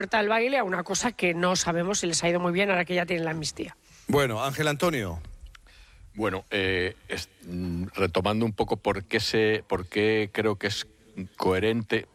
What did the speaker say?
al baile a una cosa que no sabemos si les ha ido muy bien ahora que ya tienen la amnistía. Bueno, Ángel Antonio. Bueno, retomando un poco por qué creo que es coherente